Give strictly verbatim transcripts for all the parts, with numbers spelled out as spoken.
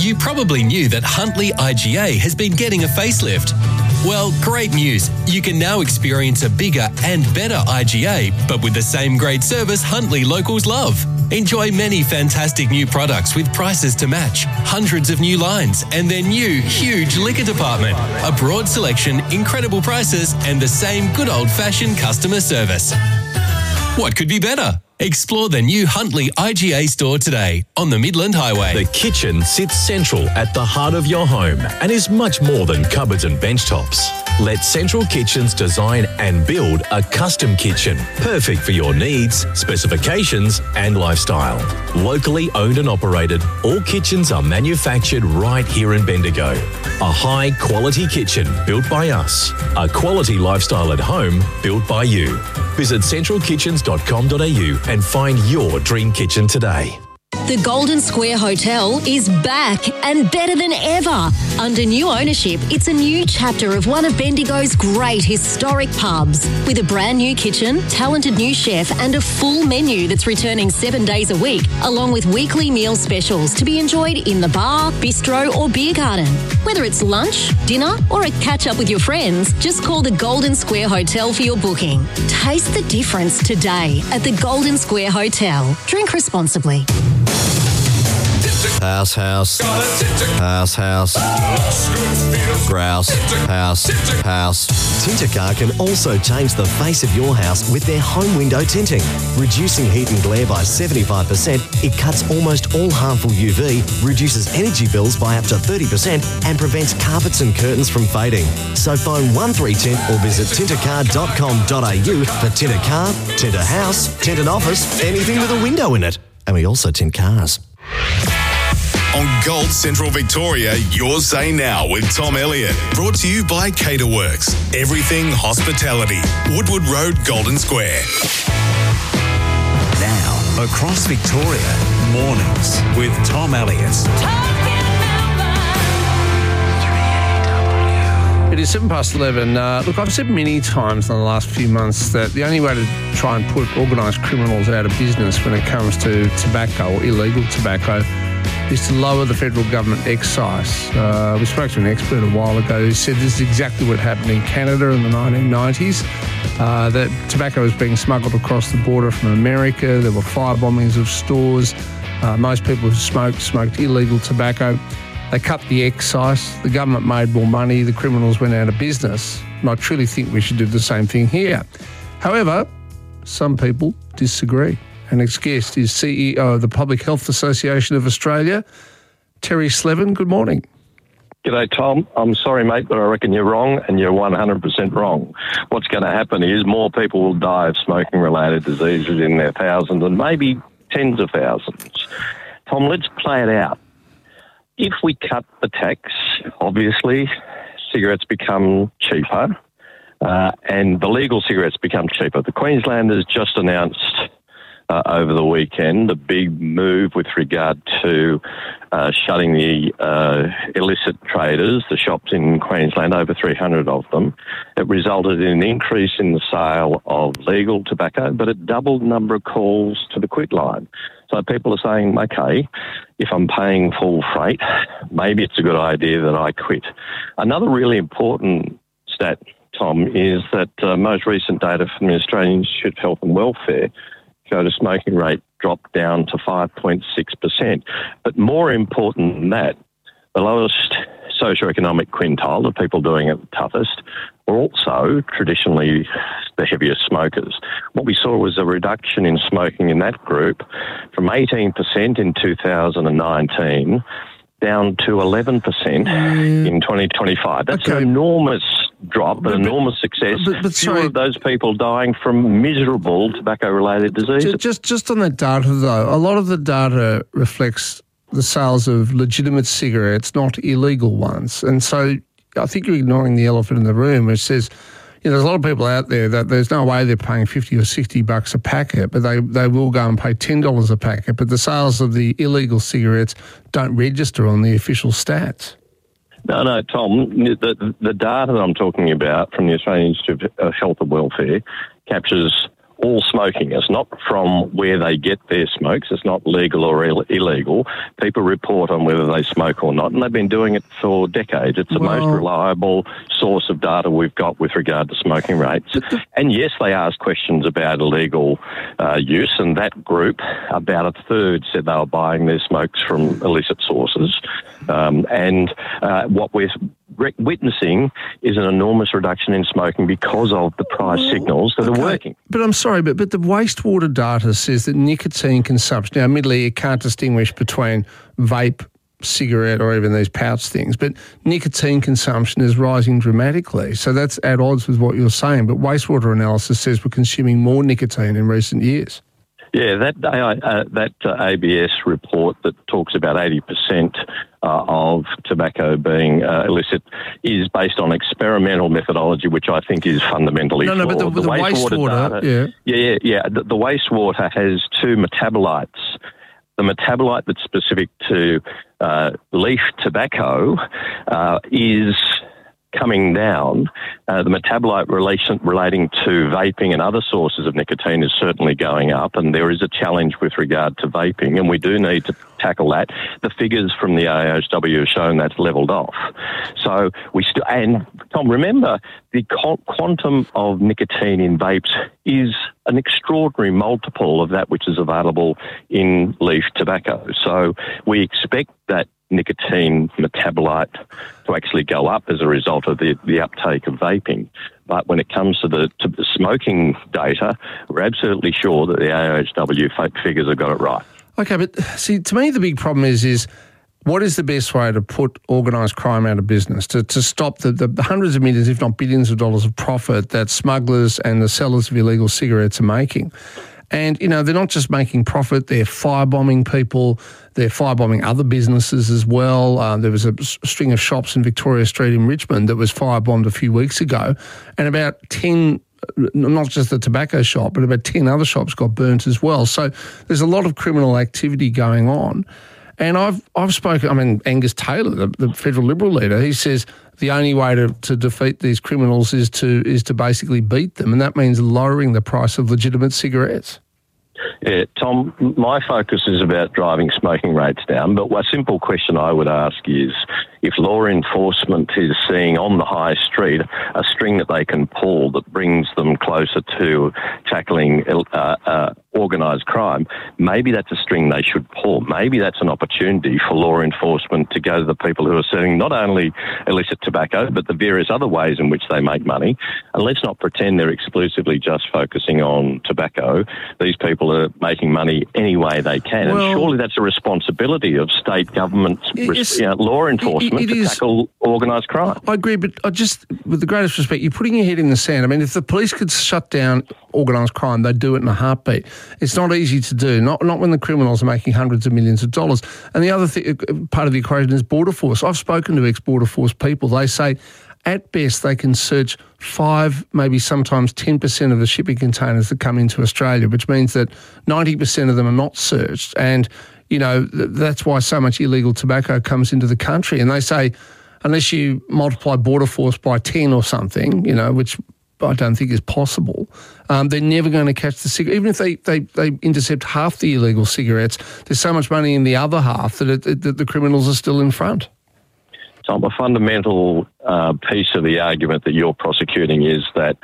You probably knew that Huntley I G A has been getting a facelift. Well, great news. You can now experience a bigger and better I G A, but with the same great service Huntley locals love. Enjoy many fantastic new products with prices to match, hundreds of new lines, and their new, huge liquor department. A broad selection, incredible prices, and the same good old-fashioned customer service. What could be better? Explore the new Huntley I G A store today on the Midland Highway. The kitchen sits central at the heart of your home and is much more than cupboards and bench tops. Let Central Kitchens design and build a custom kitchen, perfect for your needs, specifications and lifestyle. Locally owned and operated, all kitchens are manufactured right here in Bendigo. A high-quality kitchen built by us. A quality lifestyle at home built by you. Visit central kitchens dot com dot a u and find your dream kitchen today. The Golden Square Hotel is back and better than ever. Under new ownership, it's a new chapter of one of Bendigo's great historic pubs. With a brand new kitchen, talented new chef and a full menu that's returning seven days a week, along with weekly meal specials to be enjoyed in the bar, bistro or beer garden. Whether it's lunch, dinner or a catch-up with your friends, just call the Golden Square Hotel for your booking. Taste the difference today at the Golden Square Hotel. Drink responsibly. House, house, house, house, grouse, house, house. Tintercar can also change the face of your house with their home window tinting. Reducing heat and glare by seventy-five percent, it cuts almost all harmful U V, reduces energy bills by up to thirty percent and prevents carpets and curtains from fading. So phone one three tint or visit tintercar dot com dot a u for Tinter Car, Tinter House, Tinted Office, anything with a window in it. And we also tint cars. On Gold Central Victoria, your Say Now with Tom Elliott. Brought to you by Caterworks. Everything hospitality. Woodward Road, Golden Square. Now, across Victoria, mornings with Tom Elliott. It is seven past eleven. Uh, look, I've said many times in the last few months that the only way to try and put organised criminals out of business when it comes to tobacco or illegal tobacco is to lower the federal government excise. Uh, we spoke to an expert a while ago who said this is exactly what happened in Canada in the nineteen nineties. Uh, that tobacco was being smuggled across the border from America. There were firebombings of stores. Uh, most people who smoked, smoked illegal tobacco. They cut the excise. The government made more money. The criminals went out of business. And I truly think we should do the same thing here. However, some people disagree. Our next guest is C E O of the Public Health Association of Australia, Terry Slevin. Good morning. G'day, Tom. I'm sorry, mate, but I reckon you're wrong and you're one hundred percent wrong. What's going to happen is more people will die of smoking-related diseases in their thousands and maybe tens of thousands. Tom, let's play it out. If we cut the tax, obviously, cigarettes become cheaper uh, and the legal cigarettes become cheaper. The Queenslanders just announced Uh, over the weekend, a big move with regard to uh, shutting the uh, illicit traders, the shops in Queensland, over three hundred of them. It resulted in an increase in the sale of legal tobacco, but it doubled the number of calls to the quit line. So people are saying, okay, if I'm paying full freight, maybe it's a good idea that I quit. Another really important stat, Tom, is that uh, most recent data from the Australian Institute of Health and Welfare showed a smoking rate dropped down to five point six percent. But more important than that, the lowest socioeconomic quintile, the people doing it the toughest, were also traditionally the heaviest smokers. What we saw was a reduction in smoking in that group from eighteen percent in two thousand nineteen down to eleven percent mm. in twenty twenty-five. That's okay. An enormous drop, but, an but, enormous success. But, but sorry, fewer of those people dying from miserable tobacco-related diseases. Just, just on that data, though, a lot of the data reflects the sales of legitimate cigarettes, not illegal ones. And so I think you're ignoring the elephant in the room, which says, you know, there's a lot of people out there that there's no way they're paying fifty or sixty bucks a packet, but they, they will go and pay ten dollars a packet. But the sales of the illegal cigarettes don't register on the official stats. No, no, Tom, the, the data that I'm talking about from the Australian Institute of Health and Welfare captures all smoking. It's not from where they get their smokes. It's not legal or Ill- illegal. People report on whether they smoke or not, and they've been doing it for decades. It's the well, most reliable source of data we've got with regard to smoking rates. The, and yes, they ask questions about illegal uh, use, and that group, about a third, said they were buying their smokes from illicit sources. Um, and uh, what we're witnessing is an enormous reduction in smoking because of the price well, signals that okay. are working. But I'm sorry, but, but the wastewater data says that nicotine consumption, now admittedly you can't distinguish between vape, cigarette or even these pouch things, but nicotine consumption is rising dramatically. So that's at odds with what you're saying. But wastewater analysis says we're consuming more nicotine in recent years. Yeah, that uh, that uh, A B S report that talks about eighty percent uh, of tobacco being uh, illicit is based on experimental methodology, which I think is fundamentally no, no, flawed. but the, the, the wastewater, wastewater data, yeah, yeah, yeah. The, the wastewater has two metabolites. The metabolite that's specific to uh, leaf tobacco uh, is coming down. Uh, the metabolite relation, relating to vaping and other sources of nicotine is certainly going up, and there is a challenge with regard to vaping, and we do need to tackle that. The figures from the A H W have shown that's levelled off. So we still, and Tom, remember, the co- quantum of nicotine in vapes is an extraordinary multiple of that which is available in leaf tobacco. So we expect that nicotine metabolite to actually go up as a result of the, the uptake of vaping. But when it comes to the, to the smoking data, we're absolutely sure that the A H W figures have got it right. Okay, but see, to me the big problem is is what is the best way to put organised crime out of business, to, to stop the, the hundreds of millions, if not billions of dollars of profit that smugglers and the sellers of illegal cigarettes are making? And, you know, they're not just making profit, they're firebombing people, they're firebombing other businesses as well. Um, there was a string of shops in Victoria Street in Richmond that was firebombed a few weeks ago, and about ten, not just the tobacco shop, but about ten other shops got burnt as well. So there's a lot of criminal activity going on. And I've I've spoken, I mean, Angus Taylor, the, the federal Liberal leader, he says the only way to, to defeat these criminals is to is to basically beat them, and that means lowering the price of legitimate cigarettes. Yeah, Tom, my focus is about driving smoking rates down, but a simple question I would ask is, if law enforcement is seeing on the high street a string that they can pull that brings them closer to tackling uh, uh, organised crime, maybe that's a string they should pull. Maybe that's an opportunity for law enforcement to go to the people who are selling not only illicit tobacco, but the various other ways in which they make money. And let's not pretend they're exclusively just focusing on tobacco. These people are making money any way they can. Well, and surely that's a responsibility of state governments, you know, law enforcement, it, it to is, tackle organised crime. I agree, but I just, with the greatest respect, you're putting your head in the sand. I mean, if the police could shut down organised crime, they'd do it in a heartbeat. It's not easy to do, not not when the criminals are making hundreds of millions of dollars. And the other thing, part of the equation is Border Force. I've spoken to ex-Border Force people. They say, at best, they can search five, maybe sometimes ten percent of the shipping containers that come into Australia, which means that ninety percent of them are not searched. And, you know, th- that's why so much illegal tobacco comes into the country. And they say, unless you multiply Border Force by ten or something, you know, which I don't think is possible, um, they're never going to catch the cigarette. Even if they, they, they intercept half the illegal cigarettes, there's so much money in the other half that, it, it, that the criminals are still in front. Tom, a fundamental uh, piece of the argument that you're prosecuting is that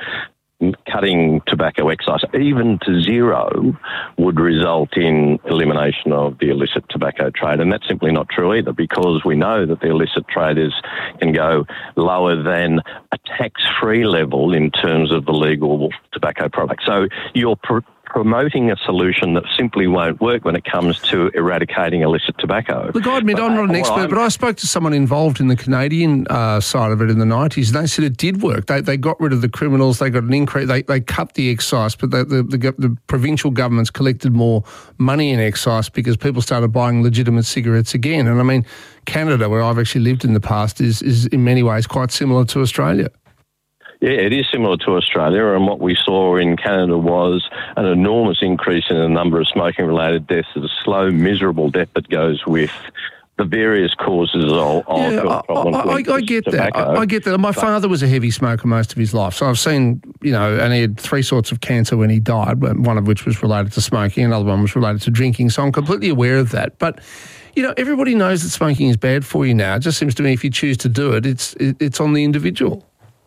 cutting tobacco excise, even to zero, would result in elimination of the illicit tobacco trade. And that's simply not true either, because we know that the illicit traders can go lower than a tax-free level in terms of the legal tobacco product. So you're pr- promoting a solution that simply won't work when it comes to eradicating illicit tobacco. Look, I admit, but I'm not an expert, but I spoke to someone involved in the Canadian uh, side of it in the nineties, and they said it did work. They they got rid of the criminals, they got an increase, they, they cut the excise, but the, the, the, the provincial governments collected more money in excise because people started buying legitimate cigarettes again. And I mean, Canada, where I've actually lived in the past, is is in many ways quite similar to Australia. Yeah, it is similar to Australia, and what we saw in Canada was an enormous increase in the number of smoking-related deaths, a slow, miserable death that goes with the various causes of, of yeah, health problems. I, I, I get tobacco. that. I, I get that. My but, father was a heavy smoker most of his life, so I've seen you know, and he had three sorts of cancer when he died, one of which was related to smoking, another one was related to drinking. So I'm completely aware of that. But, you know, everybody knows that smoking is bad for you now. It just seems to me if you choose to do it, it's it's on the individual.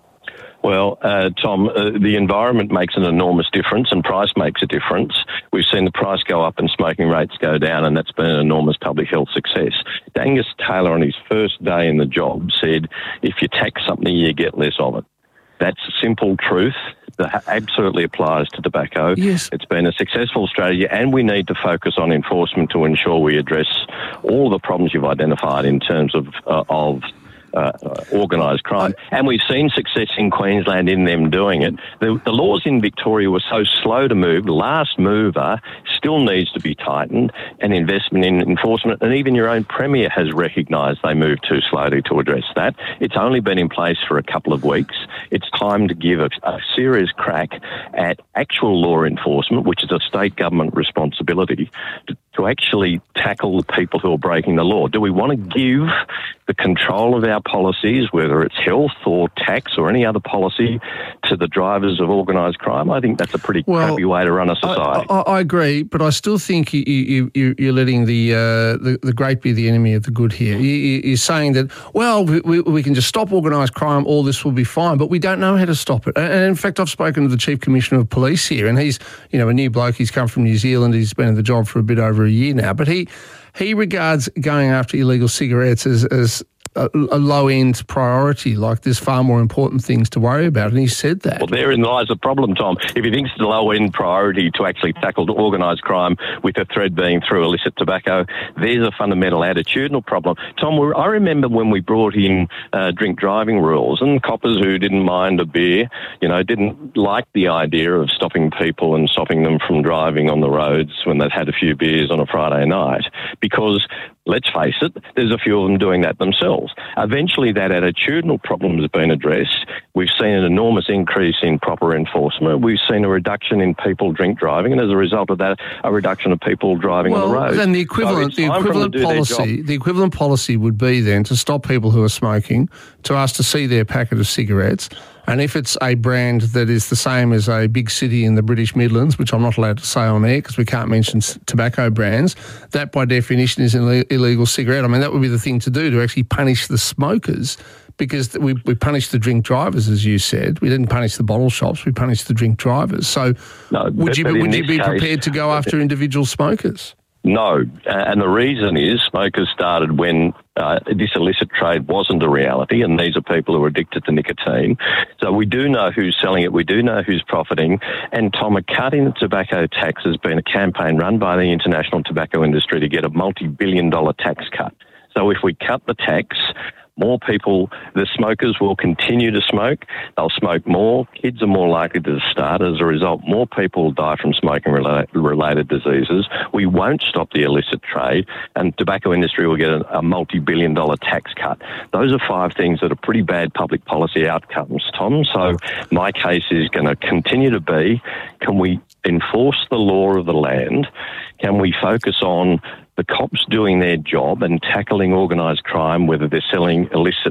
Well, uh, Tom, uh, the environment makes an enormous difference and price makes a difference. We've seen the price go up and smoking rates go down, and that's been an enormous public health success. Angus Taylor, on his first day in the job, said, if you tax something, you get less of it. That's a simple truth that absolutely applies to tobacco. Yes. It's been a successful strategy, and we need to focus on enforcement to ensure we address all the problems you've identified in terms of uh, of Uh, uh, organised crime. And we've seen success in Queensland in them doing it. The, the laws in Victoria were so slow to move. Last mover still needs to be tightened, and investment in enforcement. And even your own Premier has recognised they moved too slowly to address that. It's only been in place for a couple of weeks. It's time to give a, a serious crack at actual law enforcement, which is a state government responsibility, to, to actually tackle the people who are breaking the law. Do we want to give the control of our policies, whether it's health or tax or any other policy, to the drivers of organised crime? I think that's a pretty well, crappy way to run a society. I, I, I agree, but I still think you, you, you, you're letting the, uh, the the great be the enemy of the good here. You, you're saying that, well, we, we can just stop organised crime, all this will be fine, but we don't know how to stop it. And in fact, I've spoken to the Chief Commissioner of Police here, and he's, you know, a new bloke. He's come from New Zealand. He's been in the job for a bit over a year now, but he he regards going after illegal cigarettes as, as a, a low-end priority, like there's far more important things to worry about, and he said that. Well, therein lies the problem, Tom. If he thinks it's a low-end priority to actually tackle organised crime, with the thread being through illicit tobacco, there's a fundamental attitudinal problem. Tom, I remember when we brought in uh, drink driving rules, and coppers who didn't mind a beer, you know, didn't like the idea of stopping people and stopping them from driving on the roads when they'd had a few beers on a Friday night, because let's face it, there's a few of them doing that themselves. Eventually, that attitudinal problem has been addressed. We've seen an enormous increase in proper enforcement. We've seen a reduction in people drink driving, and as a result of that, a reduction of people driving well, on the road. Then the equivalent, so the equivalent policy, the equivalent policy would be then to stop people who are smoking, to ask to see their packet of cigarettes. And if it's a brand that is the same as a big city in the British Midlands, which I'm not allowed to say on air because we can't mention tobacco brands, that by definition is an illegal cigarette. I mean, that would be the thing to do, to actually punish the smokers, because we, we punished the drink drivers, as you said. We didn't punish the bottle shops, we punished the drink drivers. So no, would but, you, but would you be case, prepared to go after individual smokers? No, and the reason is smokers started when uh, this illicit trade wasn't a reality, and these are people who are addicted to nicotine. So we do know who's selling it, we do know who's profiting, and Tom, a cut in the tobacco tax has been a campaign run by the international tobacco industry to get a multi-billion dollar tax cut. So if we cut the tax, more people, the smokers will continue to smoke. They'll smoke more. Kids are more likely to start. As a result, more people will die from smoking-related diseases. We won't stop the illicit trade, and the tobacco industry will get a, a multi-billion dollar tax cut. Those are five things that are pretty bad public policy outcomes, Tom. So my case is going to continue to be, can we enforce the law of the land? Can we focus on the cops doing their job and tackling organised crime, whether they're selling illicit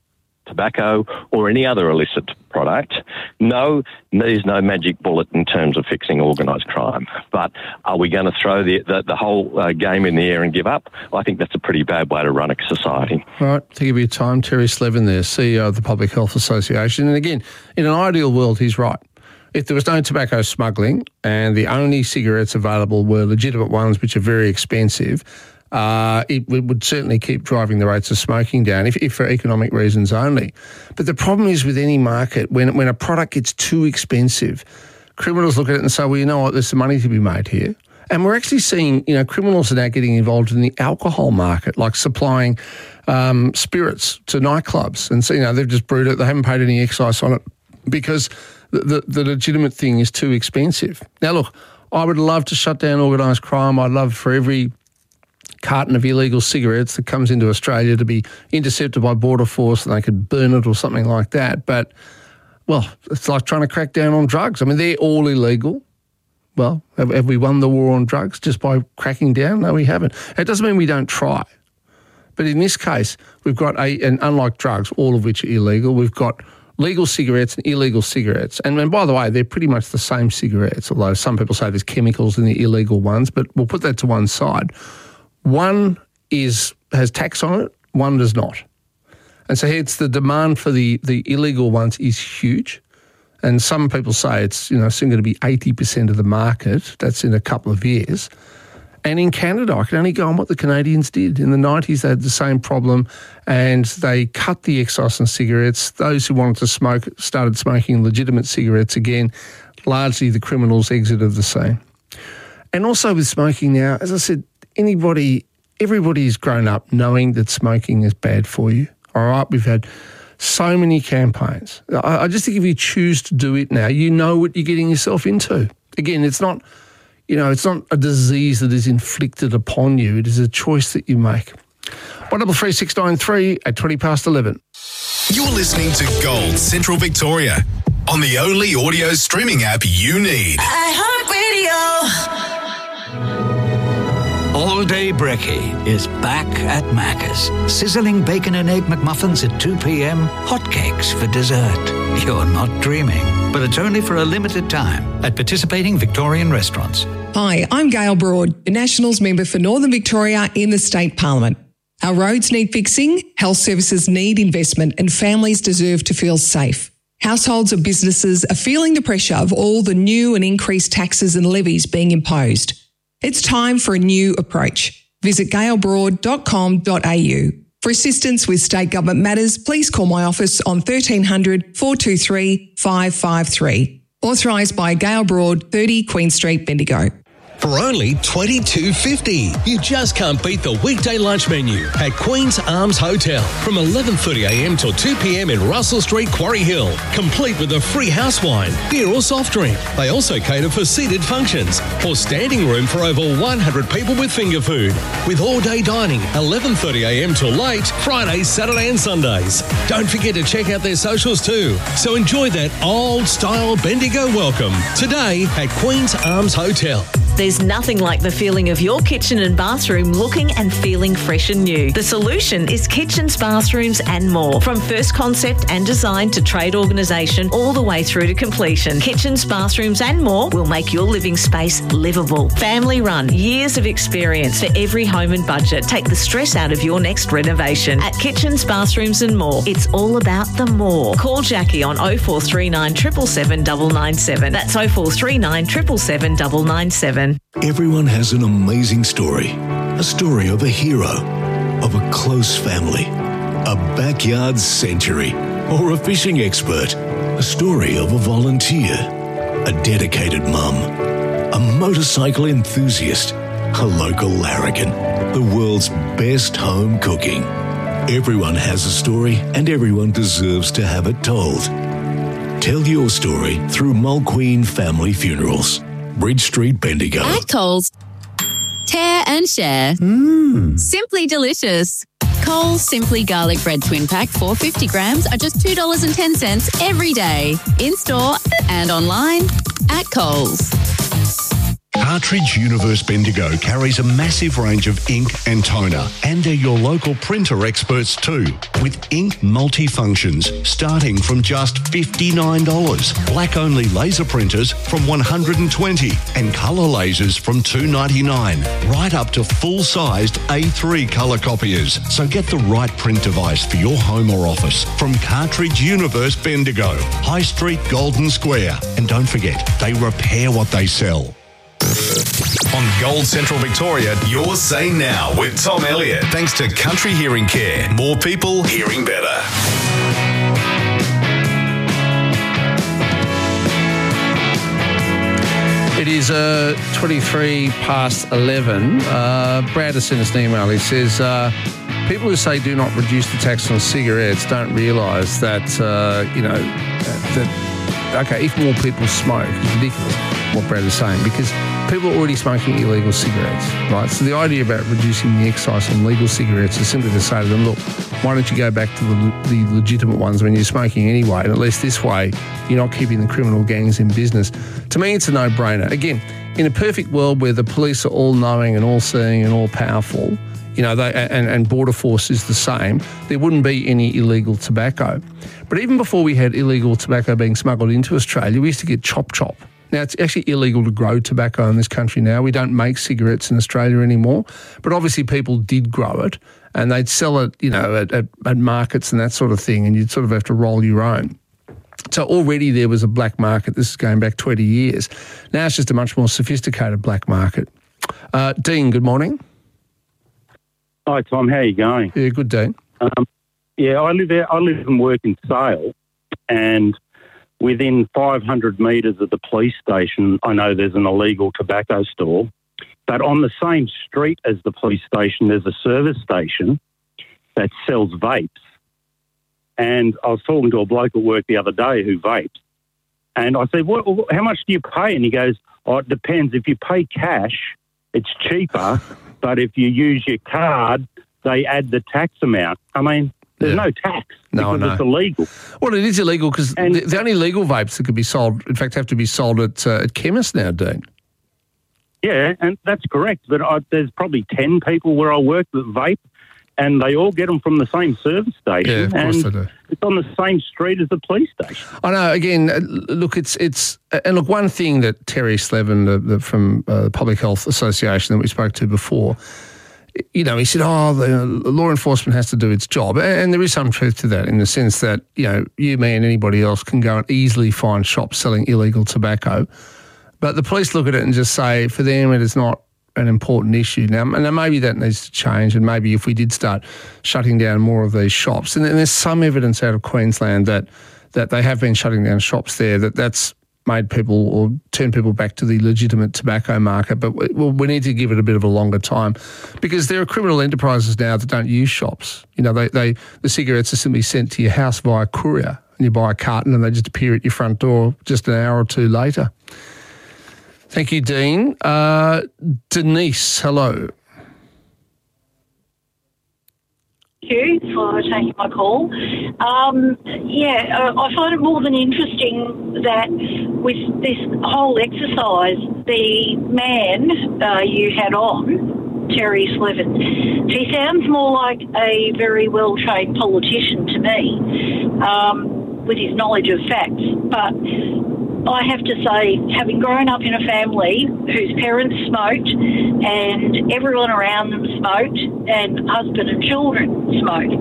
tobacco or any other illicit product? No, there's no magic bullet in terms of fixing organised crime. But are we going to throw the, the, the whole uh, game in the air and give up? I think that's a pretty bad way to run a society. All right, thank you for your time. Terry Slevin there, C E O of the Public Health Association. And again, in an ideal world, he's right. If there was no tobacco smuggling and the only cigarettes available were legitimate ones, which are very expensive, uh, it would certainly keep driving the rates of smoking down, if, if for economic reasons only. But the problem is with any market, when when a product gets too expensive, criminals look at it and say, well, you know what, there's some money to be made here. And we're actually seeing, you know, criminals are now getting involved in the alcohol market, like supplying um, spirits to nightclubs. And so, you know, they've just brewed it, they haven't paid any excise on it because The, the, the legitimate thing is too expensive. Now, look, I would love to shut down organised crime. I'd love for every carton of illegal cigarettes that comes into Australia to be intercepted by Border Force and they could burn it or something like that. But, well, it's like trying to crack down on drugs. I mean, they're all illegal. Well, have, have we won the war on drugs just by cracking down? No, we haven't. It doesn't mean we don't try. But in this case, we've got, a, and unlike drugs, all of which are illegal, we've got legal cigarettes and illegal cigarettes. And, and by the way, they're pretty much the same cigarettes, although some people say there's chemicals in the illegal ones, but we'll put that to one side. One is has tax on it, one does not. And so it's the demand for the, the illegal ones is huge. And some people say it's, you know, soon going to be eighty percent of the market. That's in a couple of years. And in Canada, I can only go on what the Canadians did. In the nineties, they had the same problem and they cut the excise on cigarettes. Those who wanted to smoke started smoking legitimate cigarettes again. Largely the criminals exited the scene. And also with smoking now, as I said, anybody, everybody's grown up knowing that smoking is bad for you. All right, we've had so many campaigns. I, I just think if you choose to do it now, you know what you're getting yourself into. Again, it's not... You know, it's not a disease that is inflicted upon you. It is a choice that you make. one double three six nine three at twenty past eleven. You're listening to Gold Central Victoria on the only audio streaming app you need. iHeartRadio. All Day Brekkie is back at Macca's. Sizzling bacon and egg McMuffins at two p.m. Hotcakes for dessert. You're not dreaming, but it's only for a limited time at participating Victorian restaurants. Hi, I'm Gail Broad, the Nationals member for Northern Victoria in the State Parliament. Our roads need fixing, health services need investment, and families deserve to feel safe. Households and businesses are feeling the pressure of all the new and increased taxes and levies being imposed. It's time for a new approach. Visit gail broad dot com dot a u. For assistance with state government matters, please call my office on thirteen hundred, four two three, five five three. Authorised by Gail Broad, thirty Queen Street, Bendigo. For only twenty-two fifty. You just can't beat the weekday lunch menu at Queen's Arms Hotel from eleven thirty a m till two p m in Russell Street, Quarry Hill. Complete with a free house wine, beer or soft drink. They also cater for seated functions or standing room for over one hundred people with finger food. With all-day dining, eleven thirty a m till late, Fridays, Saturday and Sundays. Don't forget to check out their socials too. So enjoy that old-style Bendigo welcome today at Queen's Arms Hotel. There's nothing like the feeling of your kitchen and bathroom looking and feeling fresh and new. The solution is kitchens, bathrooms and more. From first concept and design to trade organisation all the way through to completion. Kitchens, bathrooms and more will make your living space livable. Family run, years of experience for every home and budget. Take the stress out of your next renovation. At Kitchens, Bathrooms and More, it's all about the more. Call Jackie on oh four three nine, seven seven seven, nine nine seven. That's oh four three nine, seven seven seven, nine nine seven. Everyone has an amazing story. A story of a hero, of a close family, a backyard century, or a fishing expert. A story of a volunteer, a dedicated mum, a motorcycle enthusiast, a local larrikin, the world's best home cooking. Everyone has a story and everyone deserves to have it told. Tell your story through Mulqueen Family Funerals. Bridge Street, Bendigo. At Coles, tear and share. Mmm. Simply delicious. Coles Simply Garlic Bread Twin Pack, four hundred fifty grams, are just two dollars and ten cents every day. In store and online at Coles. Cartridge Universe Bendigo carries a massive range of ink and toner, and they're your local printer experts too, with ink multifunctions starting from just fifty-nine dollars, black-only laser printers from one hundred twenty dollars, and colour lasers from two ninety-nine, right up to full-sized A three colour copiers. So get the right print device for your home or office from Cartridge Universe Bendigo, High Street, Golden Square. And don't forget, they repair what they sell. On Gold Central Victoria, you're Say Now with Tom Elliott. Thanks to Country Hearing Care. More people hearing better. It is uh, twenty-three past eleven. Uh, Brad has sent us an email. He says, uh, people who say do not reduce the tax on cigarettes don't realise that, uh, you know, that, okay, if more people smoke, it's ridiculous what Brad is saying, because people are already smoking illegal cigarettes, right? So the idea about reducing the excise on legal cigarettes is simply to say to them, look, why don't you go back to the, the legitimate ones when you're smoking anyway? And at least this way, you're not keeping the criminal gangs in business. To me, it's a no-brainer. Again, in a perfect world where the police are all knowing and all seeing and all powerful, you know, they, and, and Border Force is the same, there wouldn't be any illegal tobacco. But even before we had illegal tobacco being smuggled into Australia, we used to get Chop Chop. Now, it's actually illegal to grow tobacco in this country now. We don't make cigarettes in Australia anymore. But obviously people did grow it and they'd sell it, you know, at, at, at markets and that sort of thing, and you'd sort of have to roll your own. So already there was a black market. This is going back twenty years. Now it's just a much more sophisticated black market. Uh, Dean, good morning. Hi, Tom. How are you going? Yeah, good, Dean. Um, yeah, I live I live and work in Sale, and within five hundred metres of the police station, I know there's an illegal tobacco store. But on the same street as the police station, there's a service station that sells vapes. And I was talking to a bloke at work the other day who vapes. And I said, what, how much do you pay? And he goes, oh, it depends. If you pay cash, it's cheaper. But if you use your card, they add the tax amount. I mean, there's yeah. no tax no, because no. it's illegal. Well, it is illegal because the, the only legal vapes that could be sold, in fact, have to be sold at, uh, at chemists now, Dean. Yeah, and that's correct. But I, there's probably ten people where I work that vape, and they all get them from the same service station. Yeah, of course and they do. It's on the same street as the police station. I know. Again, look, it's it's and look, one thing that Terry Slevin the, the, from uh, the Public Health Association that we spoke to before, you know, he said, "Oh, the law enforcement has to do its job," and there is some truth to that in the sense that you know, you, me, and anybody else can go and easily find shops selling illegal tobacco. But the police look at it and just say, for them, it is not an important issue. Now, now, maybe that needs to change, and maybe if we did start shutting down more of these shops, and there's some evidence out of Queensland that that they have been shutting down shops there, that that's made people or turned people back to the legitimate tobacco market. But we, well, we need to give it a bit of a longer time because there are criminal enterprises now that don't use shops. You know, they, they the cigarettes are simply sent to your house via courier, and you buy a carton and they just appear at your front door just an hour or two later. Thank you, Dean. Uh, Denise, hello. Thank you for taking my call. Um, yeah, uh, I find it more than interesting that with this whole exercise, the man uh, you had on, Terry Slevin, he sounds more like a very well-trained politician to me, um, with his knowledge of facts. But I have to say, having grown up in a family whose parents smoked and everyone around them smoked and husband and children smoke,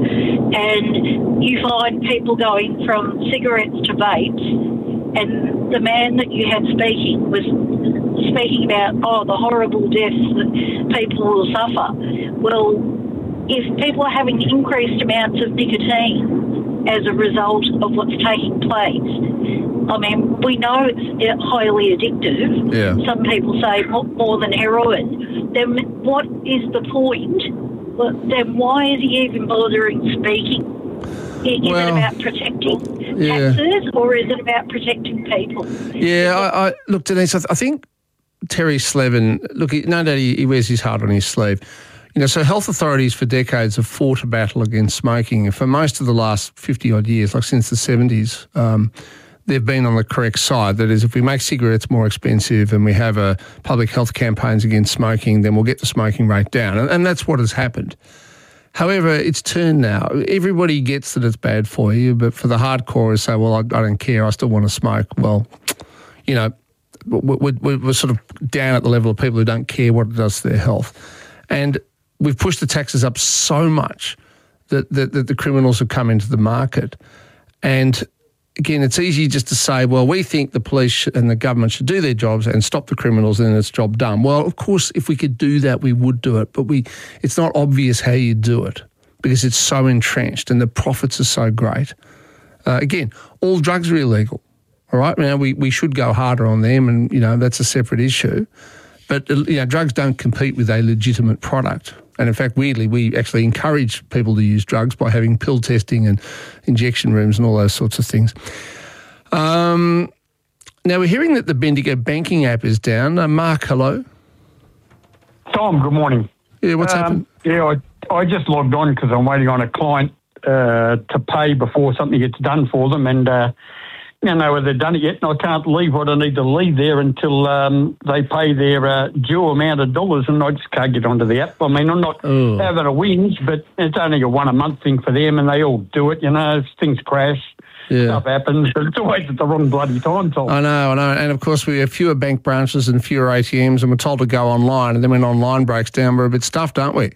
and you find people going from cigarettes to vapes, and the man that you had speaking was speaking about, oh, the horrible deaths that people will suffer. Well, if people are having increased amounts of nicotine as a result of what's taking place, I mean, we know it's highly addictive. Yeah. Some people say more than heroin. Then what is the point? Well, then why is he even bothering speaking? Is well, it about protecting yeah. taxes or is it about protecting people? Yeah, I, I look, Denise, I, th- I think Terry Slevin, look, he, no doubt he, he wears his heart on his sleeve. You know, so health authorities for decades have fought a battle against smoking. And for most of the last fifty-odd years, like since the seventies, um, they've been on the correct side. That is, if we make cigarettes more expensive and we have a public health campaigns against smoking, then we'll get the smoking rate down. And, and that's what has happened. However, it's turned now. Everybody gets that it's bad for you, but for the hardcore, say, well, I, I don't care, I still want to smoke. Well, you know, we're, we're sort of down at the level of people who don't care what it does to their health. And we've pushed the taxes up so much that, that, that the criminals have come into the market. And again, it's easy just to say, well, we think the police and the government should do their jobs and stop the criminals and then it's job done. Well, of course, if we could do that, we would do it. But we, it's not obvious how you do it because it's so entrenched and the profits are so great. Uh, again, all drugs are illegal, all right? Now, we, we should go harder on them and, you know, that's a separate issue. But, you know, drugs don't compete with a legitimate product. And in fact, weirdly, we actually encourage people to use drugs by having pill testing and injection rooms and all those sorts of things. Um, now, we're hearing that the Bendigo banking app is down. Uh, Mark, hello. Tom, good morning. Yeah, what's um, happened? Yeah, I, I just logged on because I'm waiting on a client uh, to pay before something gets done for them. And uh, don't know whether they've done it yet, and I can't leave what I need to leave there until um, they pay their uh, due amount of dollars, and I just can't get onto the app. I mean, I'm not Ooh. having a whinge, but it's only a one-a-month thing for them, and they all do it, you know, things crash. Yeah. Stuff happens, but it's always at the wrong bloody time, Tom. I know, I know. And, of course, we have fewer bank branches and fewer A T Ms, and we're told to go online, and then when online breaks down, we're a bit stuffed, aren't we?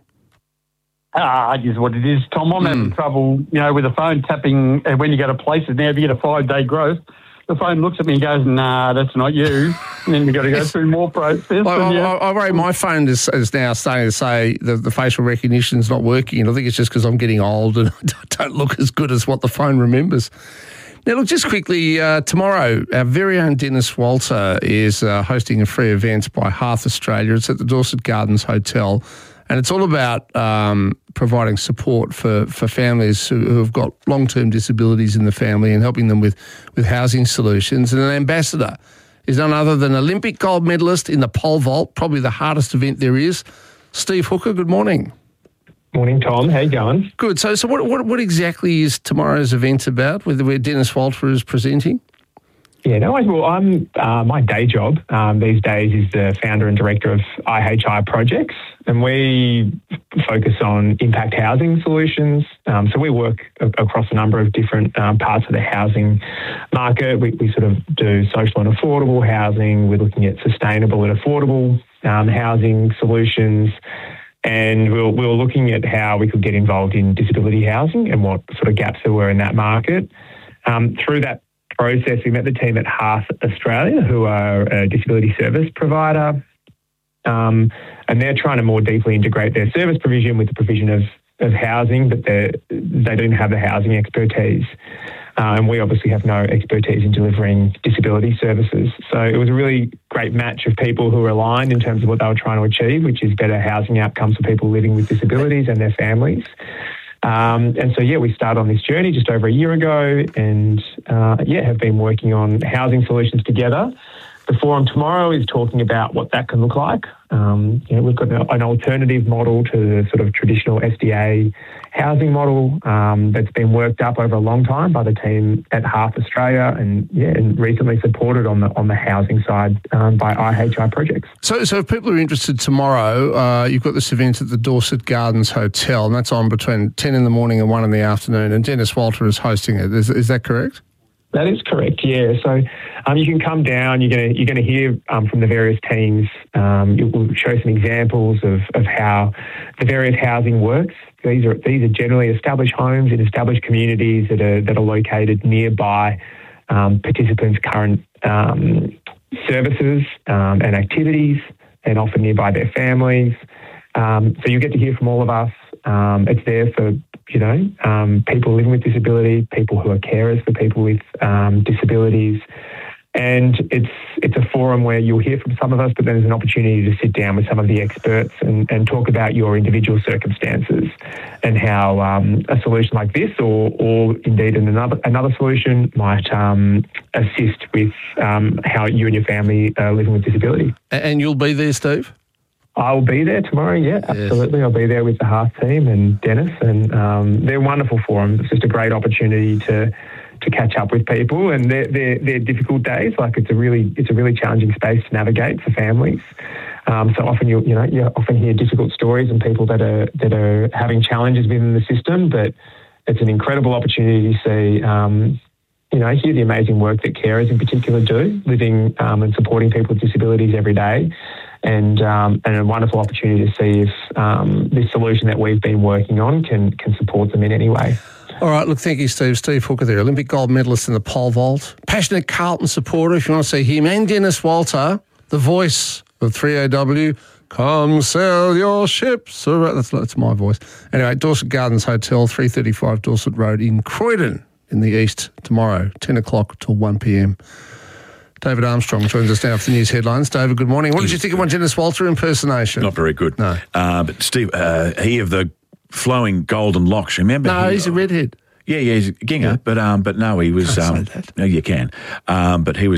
Ah, it is what it is, Tom. I'm mm. having trouble, you know, with the phone tapping uh, when you go to places now. If you get a five-day growth, the phone looks at me and goes, nah, that's not you. And then you've got to go through more process. I, I, yeah. I, I worry my phone is, is now starting to say the, the facial recognition is not working, and I think it's just because I'm getting old and I don't look as good as what the phone remembers. Now, look, just quickly, uh, tomorrow, our very own Dennis Walter is uh, hosting a free event by Hearth Australia. It's at the Dorset Gardens Hotel, and it's all about um, providing support for, for families who, who have got long-term disabilities in the family and helping them with, with housing solutions. And an ambassador is none other than Olympic gold medalist in the pole vault, probably the hardest event there is, Steve Hooker. Good morning. Morning, Tom. How you going? Good. So, so what, what, what exactly is tomorrow's event about, where, where Dennis Walter is presenting? Yeah, no worries. Well, I'm, uh, my day job um, these days is the founder and director of I H I Projects, and we focus on impact housing solutions. Um, so we work a- across a number of different um, parts of the housing market. We, we sort of do social and affordable housing. We're looking at sustainable and affordable um, housing solutions. And we were, we were looking at how we could get involved in disability housing and what sort of gaps there were in that market. Um, through that process, we met the team at Hearth Australia, who are a disability service provider, um, and they're trying to more deeply integrate their service provision with the provision of, of housing, but they don't have the housing expertise. Uh, and we obviously have no expertise in delivering disability services. So it was a really great match of people who were aligned in terms of what they were trying to achieve, which is better housing outcomes for people living with disabilities and their families. Um, and so, yeah, we started on this journey just over a year ago and, uh, yeah, have been working on housing solutions together. The forum tomorrow is talking about what that can look like. Um, you know, we've got an alternative model to the sort of traditional S D A housing model um, that's been worked up over a long time by the team at Hearth Australia, and yeah, and recently supported on the on the housing side um, by I H I Projects. So, so if people are interested tomorrow, uh, you've got this event at the Dorset Gardens Hotel, and that's on between ten in the morning and one in the afternoon. And Dennis Walter is hosting it. Is, is that correct? That is correct, yeah. So um, you can come down, you're going you're gonna hear um, from the various teams. Um, we'll show some examples of, of how the various housing works. These are these are generally established homes in established communities that are, that are located nearby um, participants' current um, services um, and activities, and often nearby their families. Um, so you get to hear from all of us. Um, it's there for, you know, um, people living with disability, people who are carers for people with um, disabilities. And it's it's a forum where you'll hear from some of us, but then there's an opportunity to sit down with some of the experts and, and talk about your individual circumstances and how um, a solution like this, or or indeed another another solution, might um, assist with um, how you and your family are living with disability. And you'll be there, Steve? I'll be there tomorrow, yeah, absolutely. Yes. I'll be there with the Hearth team and Dennis, and um, they're wonderful forums. It's just a great opportunity to to catch up with people, and they're, they're, they're difficult days. Like it's a really it's a really challenging space to navigate for families. Um, so often you you know you often hear difficult stories and people that are that are having challenges within the system, but it's an incredible opportunity to see. Um, You know, hear the amazing work that carers in particular do, living um, and supporting people with disabilities every day, and um, and a wonderful opportunity to see if um, this solution that we've been working on can can support them in any way. All right, look, thank you, Steve. Steve Hooker there, Olympic gold medalist in the pole vault, passionate Carlton supporter, if you want to see him, and Dennis Walter, the voice of three A W, come sail your ships. All right, that's, that's my voice. Anyway, Dorset Gardens Hotel, three thirty-five Dorset Road in Croydon, in the east, tomorrow, ten o'clock till one p.m. David Armstrong joins us now for the news headlines. David, good morning. What did you think of my Dennis Walter impersonation? Not very good. No. Uh, but Steve, uh, he of the flowing golden locks, remember? No, he, he's a redhead. Yeah, yeah, he's a ginger, yeah. but um, but no, he was... Can't um, say that. No, you can. Um, but he was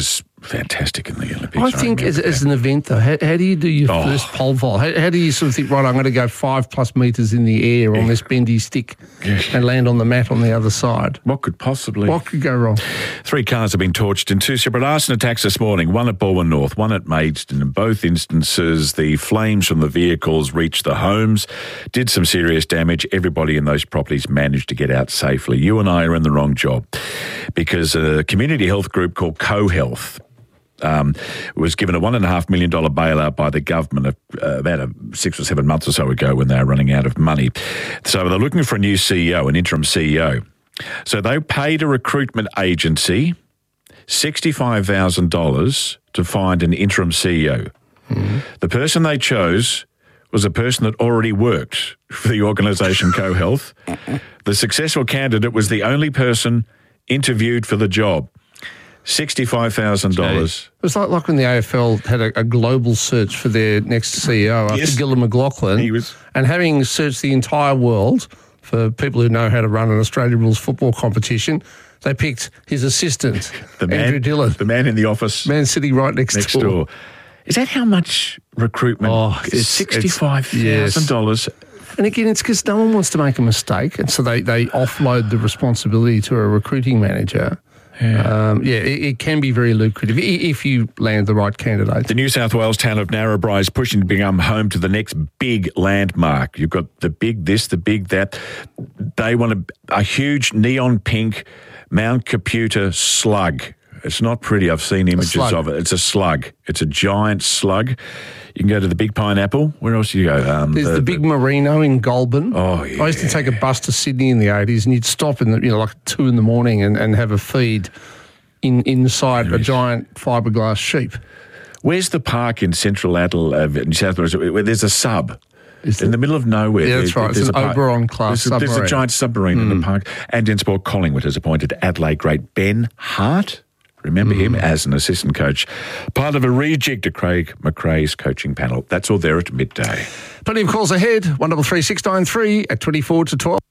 fantastic in the Olympics. I think as, as an event, though, how, how do you do your Oh. first pole vault? How, how do you sort of think, right, I'm going to go five plus metres in the air on this bendy stick and land on the mat on the other side? What could possibly... What could go wrong? Three cars have been torched in two separate arson attacks this morning, one at Balwyn North, one at Maidstone. In both instances, the flames from the vehicles reached the homes, did some serious damage. Everybody in those properties managed to get out safely. You and I are in the wrong job because a community health group called CoHealth Um, was given a one and a half million dollar bailout by the government uh, about a six or seven months or so ago when they were running out of money. So they're looking for a new C E O, an interim C E O. So they paid a recruitment agency sixty-five thousand dollars to find an interim C E O. Mm-hmm. The person they chose was a person that already worked for the organisation CoHealth. The successful candidate was the only person interviewed for the job. sixty-five thousand dollars. It was like, like when the A F L had a, a global search for their next C E O after Yes. Gillon McLaughlin. He was- And having searched the entire world for people who know how to run an Australia rules football competition, they picked his assistant, The man, Andrew Dillon. the man in the office. Man sitting right next, next door. door. Is that how much recruitment? Oh, it's it's- sixty-five thousand dollars. And again, it's because no one wants to make a mistake, and so they, they offload the responsibility to a recruiting manager. Yeah, um, yeah it, it can be very lucrative i- if you land the right candidate. The New South Wales town of Narrabri is pushing to become home to the next big landmark. You've got the big this, the big that. They want a, a huge neon pink Mount Caputa slug. It's not pretty. I've seen images slug. of it. It's a slug. It's a giant slug. You can go to the Big Pineapple. Where else do you go? Um, There's the, big Merino in Goulburn. Oh, yeah. I used to take a bus to Sydney in the eighties, and you'd stop in the, you know, like two in the morning and, and have a feed in inside a giant fiberglass sheep. Where's the park in Central Adelaide, in South Wales, where there's a sub? In the middle of nowhere. Yeah, that's there- right. It's there's an a park- Oberon class there's a, there's a submarine. giant submarine in the park. And in sport, Collingwood has appointed Adelaide great Ben Hart. Remember him as an assistant coach. Part of a rejig to Craig McRae's coaching panel. That's all there at midday. Plenty of calls ahead. One double three six nine three at twenty four to twelve.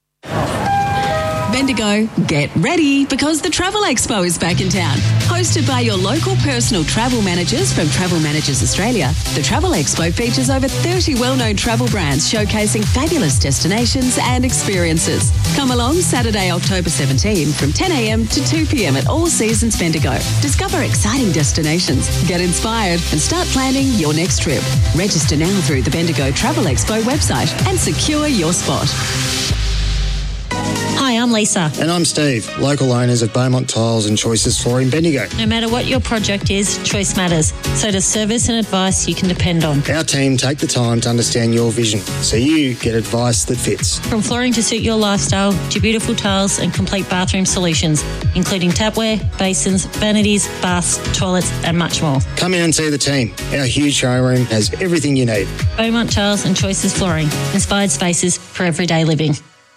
Bendigo, get ready because the Travel Expo is back in town. Hosted by your local personal travel managers from Travel Managers Australia, the Travel Expo features over thirty well-known travel brands showcasing fabulous destinations and experiences. Come along Saturday, October seventeenth from ten a.m. to two p.m. at All Seasons Bendigo. Discover exciting destinations, get inspired and start planning your next trip. Register now through the Bendigo Travel Expo website and secure your spot. Hi, I'm Lisa. And I'm Steve, local owners of Beaumont Tiles and Choices Flooring Bendigo. No matter what your project is, choice matters. So does service and advice you can depend on. Our team take the time to understand your vision so you get advice that fits. From flooring to suit your lifestyle to beautiful tiles and complete bathroom solutions, including tapware, basins, vanities, baths, toilets and much more. Come in and see the team. Our huge showroom has everything you need. Beaumont Tiles and Choices Flooring. Inspired spaces for everyday living.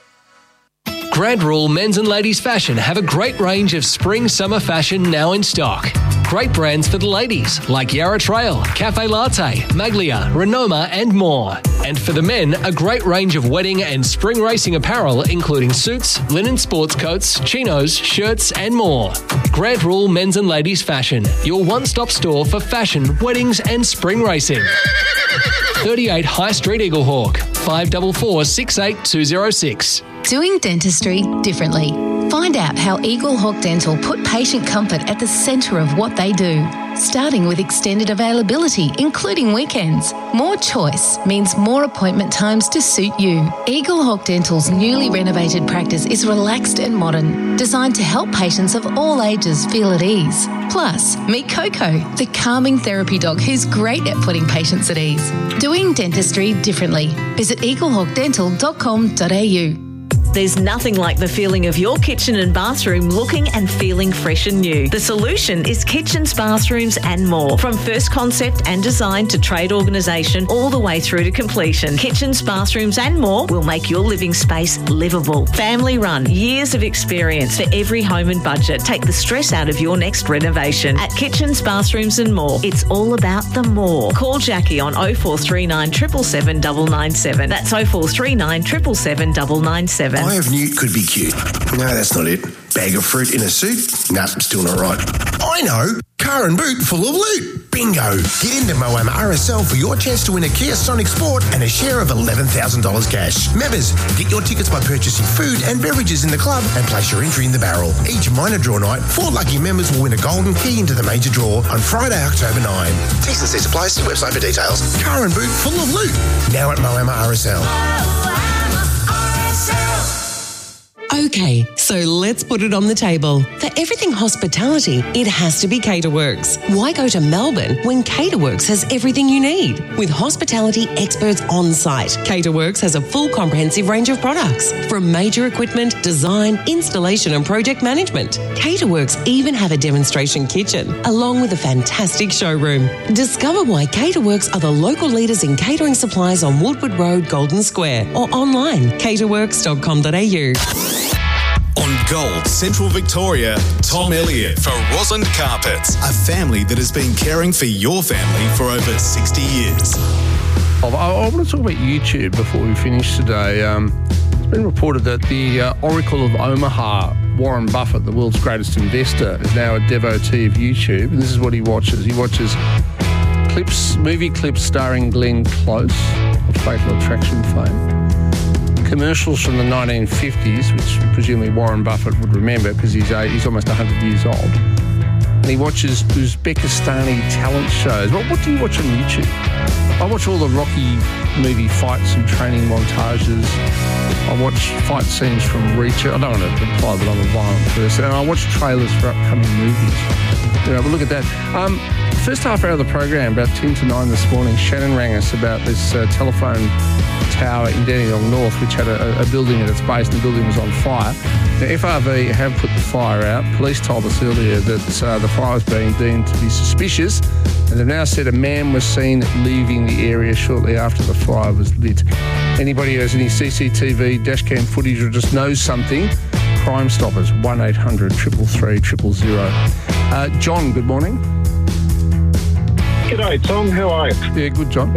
Grand Rule Men's and Ladies Fashion have a great range of spring summer fashion now in stock. Great brands for the ladies like Yarra Trail, Cafe Latte, Maglia, Renoma and more. And for the men, a great range of wedding and spring racing apparel including suits, linen sports coats, chinos, shirts and more. Grand Rule Men's and Ladies Fashion, your one-stop store for fashion, weddings and spring racing. thirty-eight High Street Eaglehawk, five four four, six eight two zero six. Doing dentistry differently. Find out how Eaglehawk Dental put patient comfort at the centre of what they do. Starting with extended availability, including weekends. More choice means more appointment times to suit you. Eaglehawk Dental's newly renovated practice is relaxed and modern, designed to help patients of all ages feel at ease. Plus, meet Coco, the calming therapy dog who's great at putting patients at ease. Doing dentistry differently. Visit eaglehawk dental dot com dot a u. There's nothing like the feeling of your kitchen and bathroom looking and feeling fresh and new. The solution is kitchens, bathrooms and more. From first concept and design to trade organisation all the way through to completion. Kitchens, bathrooms and more will make your living space livable. Family run, years of experience for every home and budget. Take the stress out of your next renovation. At Kitchens, Bathrooms and More, it's all about the more. Call Jackie on oh four three nine, seven seven seven, nine nine seven. That's oh four three nine, seven seven seven, nine nine seven. Eye of Newt could be cute. No, that's not it. Bag of fruit in a suit? Nah, still not right. I know. Car and boot full of loot. Bingo. Get into Moama R S L for your chance to win a Kia Sonic Sport and a share of eleven thousand dollars cash. Members, get your tickets by purchasing food and beverages in the club and place your entry in the barrel. Each minor draw night, four lucky members will win a golden key into the major draw on Friday, October ninth. T's and C's apply. See website for details. Car and boot full of loot. Now at Moama R S L. Okay, so let's put it on the table. For everything hospitality, it has to be Caterworks. Why go to Melbourne when Caterworks has everything you need? With hospitality experts on site, Caterworks has a full comprehensive range of products, from major equipment, design, installation and project management. Caterworks even have a demonstration kitchen, along with a fantastic showroom. Discover why Caterworks are the local leaders in catering supplies on Woodward Road, Golden Square, or online, caterworks dot com dot a u. On Gold Central Victoria, Tom Elliott for Rosalind Carpets, a family that has been caring for your family for over sixty years. I, I want to talk about YouTube before we finish today. Um, it's been reported that the uh, Oracle of Omaha, Warren Buffett, the world's greatest investor, is now a devotee of YouTube, and this is what he watches. He watches clips, movie clips starring Glenn Close of Fatal Attraction fame, commercials from the nineteen fifties, which presumably Warren Buffett would remember because he's, uh, he's almost one hundred years old. And he watches Uzbekistani talent shows. What, what do you watch on YouTube? I watch all the Rocky movie fights and training montages. I watch fight scenes from Reacher. I don't want to imply that I'm a violent person. And I watch trailers for upcoming movies. You know, but look at that. Um, first half hour of the program, about ten to nine this morning, Shannon rang us about this uh, telephone tower in Dandenong North, which had a, a building at its base, and the building was on fire. Now, F R V have put the fire out. Police told us earlier that uh, the fire was being deemed to be suspicious, and they've now said a man was seen leaving the area shortly after the fire was lit. Anybody who has any C C T V, dash cam footage, or just knows something, Crime Stoppers, one eight hundred, three three three, zero zero. Uh, John, good morning. G'day, Tom. How are you? Yeah, good, John.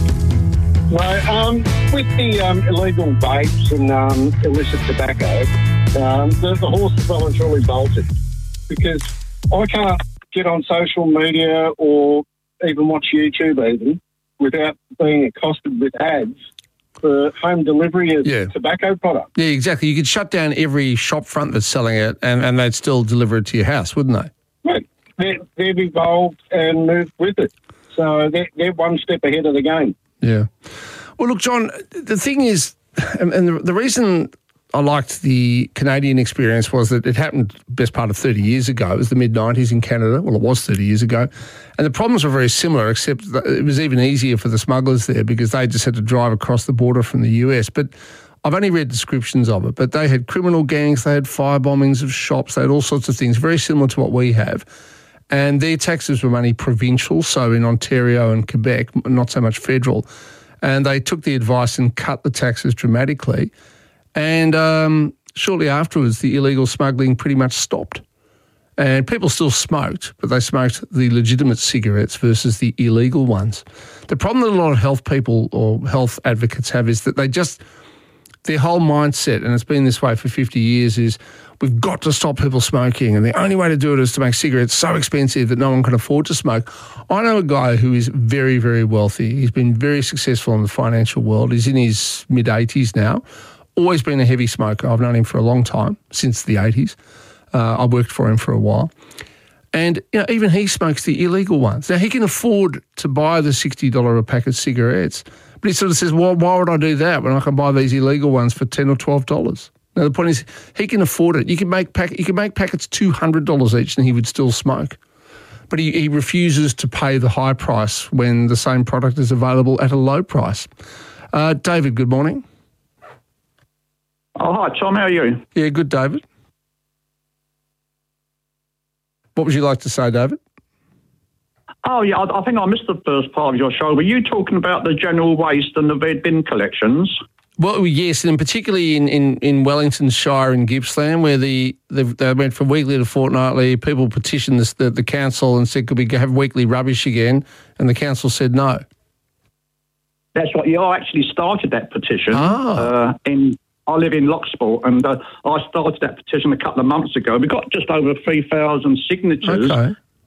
No, um, with the um, illegal vapes and um, illicit tobacco, um, the, the horse is well and truly bolted, because I can't get on social media or even watch YouTube even without being accosted with ads for home delivery of Yeah. tobacco products. Yeah, exactly. You could shut down every shop front that's selling it, and, and they'd still deliver it to your house, wouldn't they? Right. They're, they've evolved and moved with it. So they're, they're one step ahead of the game. Yeah. Well, look, John, the thing is, and, and the, the reason I liked the Canadian experience was that it happened best part of thirty years ago. It was the mid nineties in Canada. Well, it was thirty years ago. And the problems were very similar, except that it was even easier for the smugglers there because they just had to drive across the border from the U S. But I've only read descriptions of it. But they had criminal gangs, they had fire bombings of shops, they had all sorts of things, very similar to what we have. And their taxes were money provincial, so in Ontario and Quebec, not so much federal. And they took the advice and cut the taxes dramatically. And um, shortly afterwards, the illegal smuggling pretty much stopped. And people still smoked, but they smoked the legitimate cigarettes versus the illegal ones. The problem that a lot of health people or health advocates have is that they just, their whole mindset, and it's been this way for fifty years, is we've got to stop people smoking, and the only way to do it is to make cigarettes so expensive that no one can afford to smoke. I know a guy who is very, very wealthy. He's been very successful in the financial world. He's in his mid-eighties now, always been a heavy smoker. I've known him for a long time, since the eighties. Uh, I worked for him for a while. And you know, even he smokes the illegal ones. Now, he can afford to buy the sixty dollars a pack of cigarettes, but he sort of says, well, why would I do that when I can buy these illegal ones for ten dollars or twelve dollars? Now, the point is, he can afford it. You can make pack, you can make packets two hundred dollars each and he would still smoke. But he, he refuses to pay the high price when the same product is available at a low price. Uh, David, good morning. Oh, hi, Tom. How are you? Yeah, good, David. What would you like to say, David? Oh, yeah, I, I think I missed the first part of your show. Were you talking about the general waste and the red bin collections? Well, yes, and particularly in, in, in Wellington Shire in Gippsland, where the, the they went from weekly to fortnightly. People petitioned this, the, the council and said, could we have weekly rubbish again? And the council said no. That's right. Yeah, I actually started that petition. Ah. Uh, in I live in Locksport, and uh, I started that petition a couple of months ago. We got just over three thousand signatures. Okay.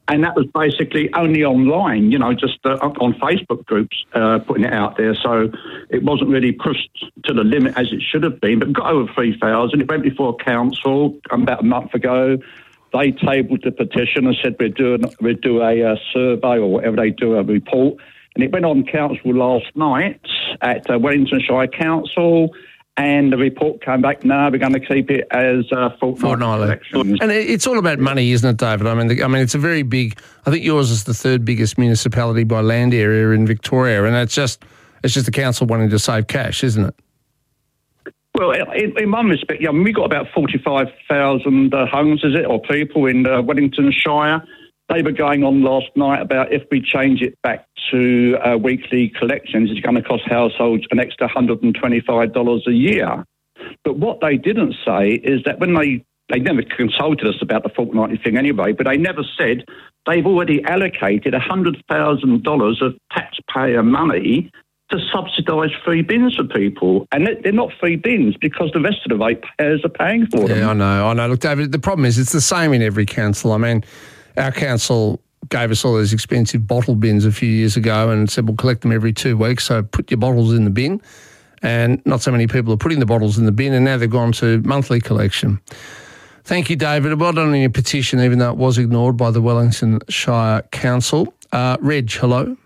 And that was basically only online, you know, just uh, on Facebook groups uh, putting it out there. So it wasn't really pushed to the limit as it should have been, but got over three thousand. It went before council about a month ago. They tabled the petition and said we'd do, we'd do a uh, survey or whatever they do, a report. And it went on council last night at uh, Wellington Shire Council. And the report came back, no, we're going to keep it as uh, fortnightly elections. And it's all about money, isn't it, David? I mean, the, I mean, it's a very big. I think yours is the third biggest municipality by land area in Victoria, and it's just it's just the council wanting to save cash, isn't it? Well, in, in one respect, yeah, I mean, we got about forty-five thousand uh, homes, is it, or people in uh, Wellington Shire. They were going on last night about if we change it back to uh, weekly collections, it's going to cost households an extra one hundred twenty-five dollars a year. But what they didn't say is that when they, they never consulted us about the fortnightly thing anyway, but they never said they've already allocated one hundred thousand dollars of taxpayer money to subsidise free bins for people. And they're not free bins because the rest of the ratepayers are paying for them. Yeah, I know, I know. Look, David, the problem is it's the same in every council. I mean, our council gave us all those expensive bottle bins a few years ago and said we'll collect them every two weeks, so put your bottles in the bin. And not so many people are putting the bottles in the bin, and now they've gone to monthly collection. Thank you, David. Well done on your petition, even though it was ignored by the Wellington Shire Council. Uh, Reg, hello.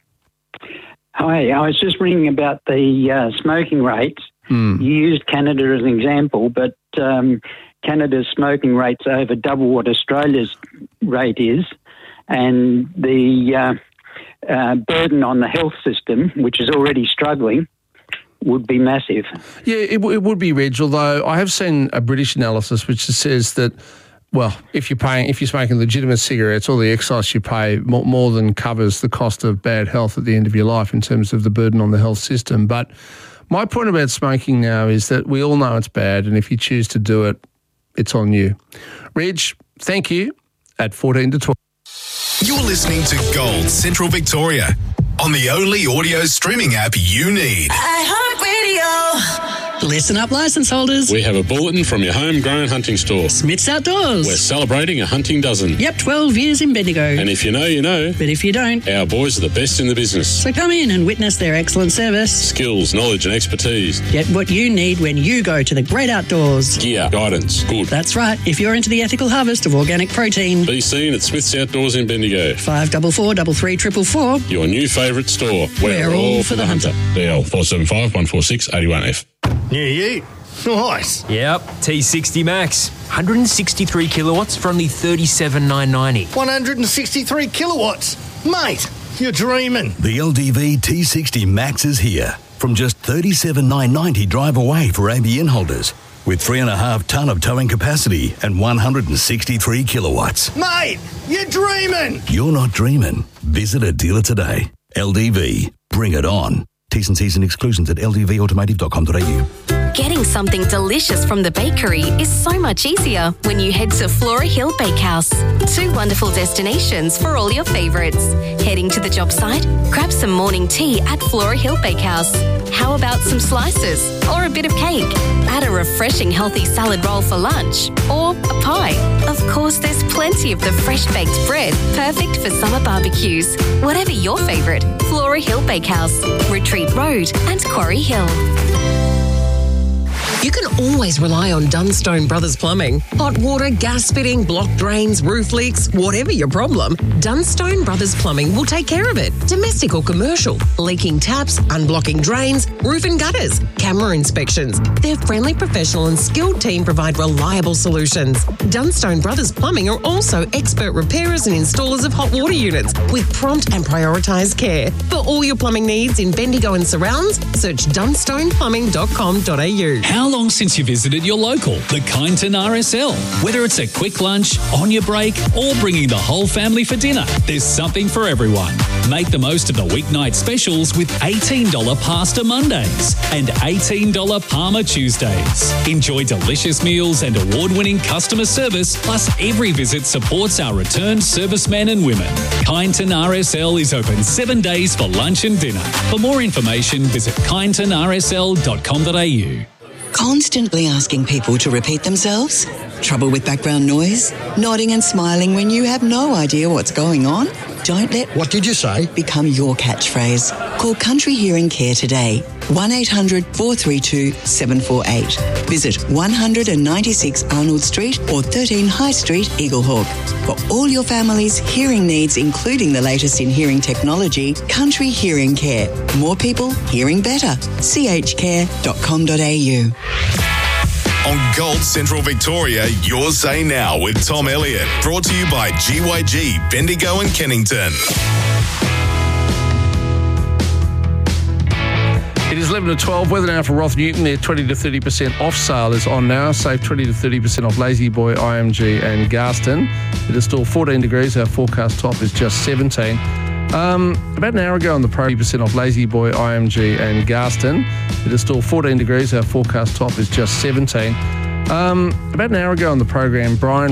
Hi, I was just ringing about the uh, smoking rates. Hmm. You used Canada as an example, but um, Canada's smoking rate's over double what Australia's rate is, and the uh, uh, burden on the health system, which is already struggling, would be massive. Yeah, it, w- it would be, Reg, although I have seen a British analysis which says that, well, if you're paying, if you're smoking legitimate cigarettes, all the excise you pay more, more than covers the cost of bad health at the end of your life in terms of the burden on the health system. But my point about smoking now is that we all know it's bad, and if you choose to do it, it's on you. Reg, thank you at fourteen to twelve. You're listening to Gold Central Victoria on the only audio streaming app you need. iHeartRadio. Listen up, licence holders. We have a bulletin from your homegrown hunting store. Smith's Outdoors. We're celebrating a hunting dozen. Yep, twelve years in Bendigo. And if you know, you know. But if you don't, our boys are the best in the business. So come in and witness their excellent service. Skills, knowledge and expertise. Get what you need when you go to the great outdoors. Gear, guidance, good. That's right. If you're into the ethical harvest of organic protein. Be seen at Smith's Outdoors in Bendigo. five four four, three three four four four. Your new favourite store. We're, We're all, all for the hunter. hunter. D L four seven five, one four six, eight one F. New Ute. Nice. Yep, T sixty Max. one hundred sixty-three kilowatts for only thirty-seven thousand nine hundred ninety. one hundred sixty-three kilowatts. Mate, you're dreaming. The L D V T sixty Max is here. From just thirty-seven thousand nine hundred ninety drive away for A B N holders. With three and a half tonne of towing capacity and one hundred sixty-three kilowatts. Mate, you're dreaming. You're not dreaming. Visit a dealer today. L D V. Bring it on. T's and C's and exclusions at l d v automotive dot com dot a u. Getting something delicious from the bakery is so much easier when you head to Flora Hill Bakehouse. Two wonderful destinations for all your favourites. Heading to the job site? Grab some morning tea at Flora Hill Bakehouse. How about some slices or a bit of cake? Add a refreshing healthy salad roll for lunch or a pie. Of course, there's plenty of the fresh baked bread, perfect for summer barbecues. Whatever your favourite, Flora Hill Bakehouse, Retreat Road and Quarry Hill. You can always rely on Dunstone Brothers Plumbing. Hot water, gas fitting, block drains, roof leaks, whatever your problem, Dunstone Brothers Plumbing will take care of it. Domestic or commercial, leaking taps, unblocking drains, roof and gutters, camera inspections. Their friendly, professional and skilled team provide reliable solutions. Dunstone Brothers Plumbing are also expert repairers and installers of hot water units with prompt and prioritised care. For all your plumbing needs in Bendigo and surrounds, search dunstone plumbing dot com dot a u. How long since you visited your local, the Kyneton R S L? Whether it's a quick lunch, on your break, or bringing the whole family for dinner, there's something for everyone. Make the most of the weeknight specials with eighteen dollars Pasta Mondays and eighteen dollars Parma Tuesdays. Enjoy delicious meals and award-winning customer service, plus every visit supports our returned servicemen and women. Kyneton R S L is open seven days for lunch and dinner. For more information, visit kyneton r s l dot com dot a u. Constantly asking people to repeat themselves? Trouble with background noise? Nodding and smiling when you have no idea what's going on? Don't let What did you say? become your catchphrase. Call Country Hearing Care today. one eight hundred four three two seven four eight. Visit one ninety-six Arnold Street or thirteen High Street, Eaglehawk. For all your family's hearing needs, including the latest in hearing technology, Country Hearing Care. More people hearing better. c h care dot com dot a u. On Gold Central Victoria, your say now with Tom Elliott. Brought to you by G Y G, Bendigo and Kennington. It is eleven to twelve. Weather now for Roth Newton. Their twenty to thirty percent off sale is on now. Save twenty to thirty percent off Lazy Boy, I M G and Garston. It is still fourteen degrees. Our forecast top is just seventeen. Um, about an hour ago on the pro, twenty percent off Lazy Boy, I M G and Garston. It is still fourteen degrees. Our forecast top is just seventeen. Um, about an hour ago on the program, Brian